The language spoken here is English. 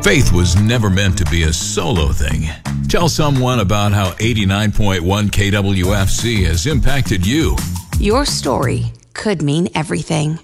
Faith was never meant to be a solo thing. Tell someone about how 89.1 KWFC has impacted you. Your story could mean everything.